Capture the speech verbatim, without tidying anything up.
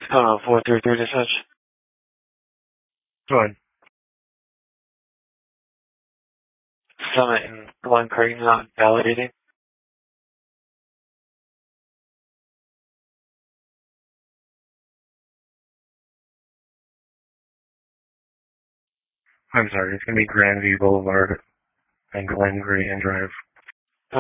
Uh, four three three to such. Go ahead. Summit and Glen Craig not validating. I'm sorry, it's going to be Grandview Boulevard and Glen Green Drive.